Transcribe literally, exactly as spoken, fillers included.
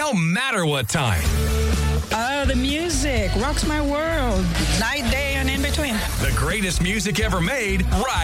no matter what time. Oh, the music rocks my world. Night, day, and in between. The greatest music ever made, right